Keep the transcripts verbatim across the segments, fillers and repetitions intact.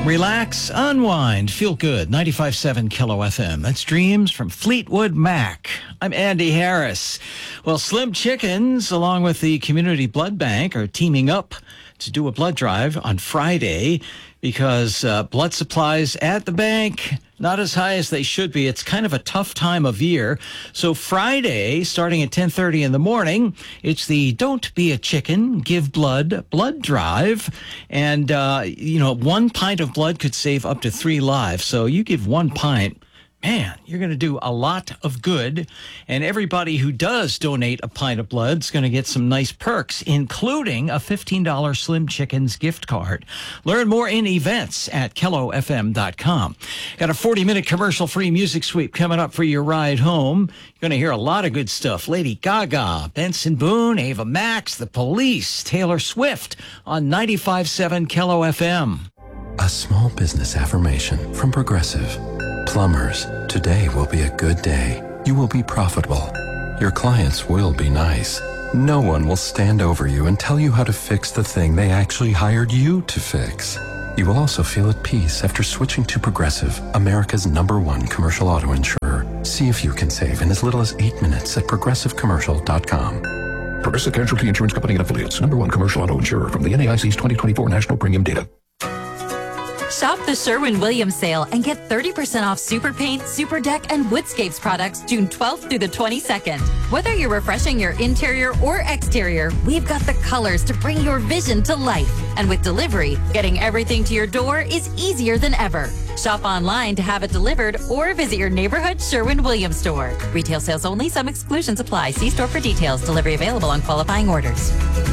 Relax, unwind, feel good. ninety-five point seven Kilo F M. That's Dreams from Fleetwood Mac. I'm Andy Harris. Well, Slim Chickens, along with the Community Blood Bank, are teaming up to do a blood drive on Friday because uh, blood supplies at the bank, not as high as they should be. It's kind of a tough time of year. So Friday, starting at ten thirty in the morning, it's the Don't Be a Chicken, Give Blood blood drive. And, uh, you know, one pint of blood could save up to three lives. So you give one pint. Man, you're going to do a lot of good. And everybody who does donate a pint of blood is going to get some nice perks, including a fifteen dollars Slim Chickens gift card. Learn more in events at Kelo F M dot com. Got a forty-minute commercial-free music sweep coming up for your ride home. You're going to hear a lot of good stuff. Lady Gaga, Benson Boone, Ava Max, The Police, Taylor Swift on ninety-five point seven Kelo F M. A small business affirmation from Progressive. Plumbers, today will be a good day. You will be profitable. Your clients will be nice. No one will stand over you and tell you how to fix the thing they actually hired you to fix. You will also feel at peace after switching to Progressive, America's number one commercial auto insurer. See if you can save in as little as eight minutes at progressive commercial dot com. Progressive Casualty Insurance Company and Affiliates, number one commercial auto insurer from the N A I C's twenty twenty-four National Premium Data. Shop the Sherwin-Williams sale and get thirty percent off Super Paint, Super Deck, and Woodscapes products June twelfth through the twenty-second. Whether you're refreshing your interior or exterior, we've got the colors to bring your vision to life. And with delivery, getting everything to your door is easier than ever. Shop online to have it delivered or visit your neighborhood Sherwin-Williams store. Retail sales only. Some exclusions apply. See store for details. Delivery available on qualifying orders.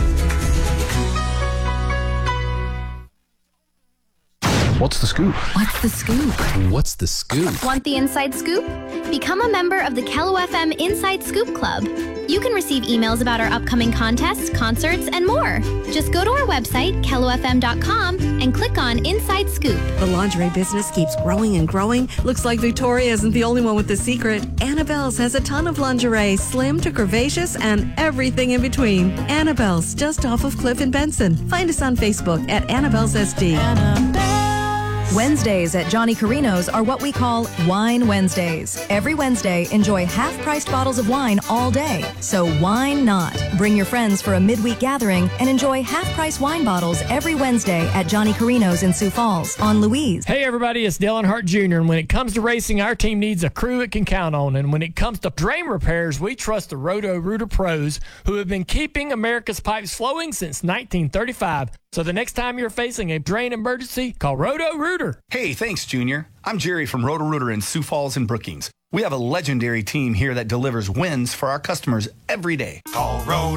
What's the scoop? What's the scoop? What's the scoop? Want the inside scoop? Become a member of the Kelo F M Inside Scoop Club. You can receive emails about our upcoming contests, concerts, and more. Just go to our website, Kelo F M dot com, and click on Inside Scoop. The lingerie business keeps growing and growing. Looks like Victoria isn't the only one with the secret. Annabelle's has a ton of lingerie, slim to curvaceous, and everything in between. Annabelle's, just off of Cliff and Benson. Find us on Facebook at Annabelle's S D. Wednesdays at Johnny Carino's are what we call Wine Wednesdays. Every Wednesday, enjoy half-priced bottles of wine all day. So why not? Bring your friends for a midweek gathering and enjoy half-price wine bottles every Wednesday at Johnny Carino's in Sioux Falls on Louise. Hey everybody, it's Dylan Hart Junior And when it comes to racing, our team needs a crew it can count on. And when it comes to drain repairs, we trust the Roto-Rooter pros who have been keeping America's pipes flowing since nineteen thirty-five. So the next time you're facing a drain emergency, call Roto-Rooter. Hey, thanks, Junior. I'm Jerry from Roto-Rooter in Sioux Falls and Brookings. We have a legendary team here that delivers wins for our customers every day. Call Roto.